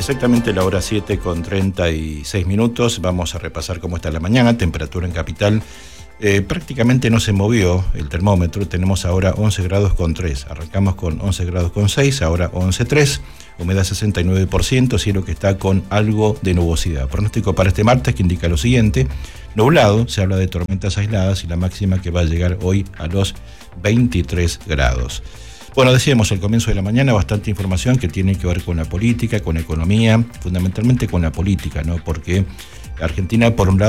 Exactamente la hora 7:36. Vamos a repasar cómo está la mañana. Temperatura en capital. Prácticamente no se movió el termómetro. Tenemos ahora 11 grados con 3. Arrancamos con 11 grados con 6, ahora 11,3. Humedad 69%, cielo que está con algo de nubosidad. Pronóstico para este martes que indica lo siguiente. Nublado, se habla de tormentas aisladas y la máxima que va a llegar hoy a los 23 grados. Bueno, decíamos al comienzo de la mañana bastante información que tiene que ver con la política, con la economía, fundamentalmente con la política, ¿no? Porque Argentina, por un lado,